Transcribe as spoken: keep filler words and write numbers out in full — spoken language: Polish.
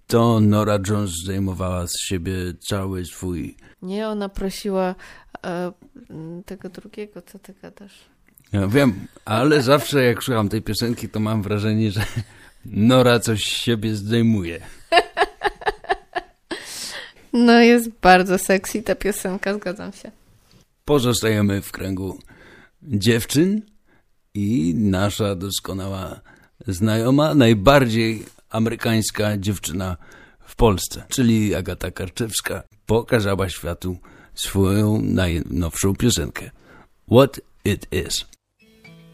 to Nora Jones zdejmowała z siebie cały swój... Nie, ona prosiła e, tego drugiego, co ty gadasz? Ja wiem, ale zawsze jak słucham tej piosenki, to mam wrażenie, że Nora coś z siebie zdejmuje. No jest bardzo sexy ta piosenka, zgadzam się. Pozostajemy w kręgu dziewczyn i nasza doskonała znajoma, najbardziej amerykańska dziewczyna w Polsce, czyli Agata Karczewska, pokazała światu swoją najnowszą piosenkę What It Is.